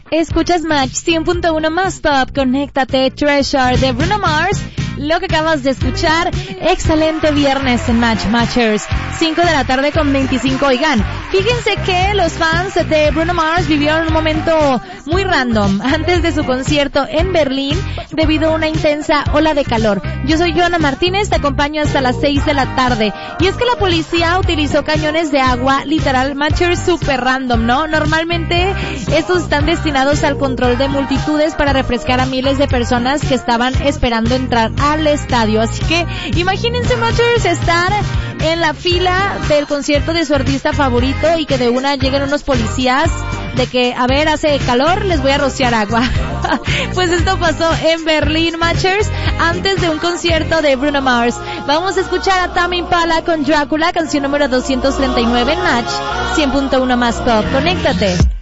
Escuchas Match 100.1 más top, conéctate, Treasure de Bruno Mars. Lo que acabas de escuchar, excelente viernes en Matchers, 5 de la tarde con 25. Oigan, fíjense que los fans de Bruno Mars vivieron un momento muy random antes de su concierto en Berlín debido a una intensa ola de calor. Yo soy Joana Martínez, te acompaño hasta las 6 de la tarde. Y es que la policía utilizó cañones de agua, literal, Matchers super random, ¿no? Normalmente estos están destinados al control de multitudes para refrescar a miles de personas que estaban esperando entrar al estadio. Así que imagínense, Matchers, estar en la fila del concierto de su artista favorito y que de una lleguen unos policías de que, a ver, hace calor, les voy a rociar agua. Pues esto pasó en Berlín, Matchers, antes de un concierto de Bruno Mars. Vamos a escuchar a Tame Impala con Drácula, canción número 239 en Match 100.1 más top. Conéctate.